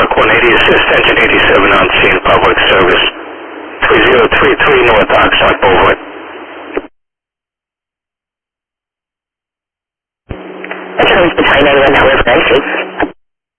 Park 180, assist engine 87 on scene, public service. 3033 North Oxnard Boulevard. That's always between 91 River Entry.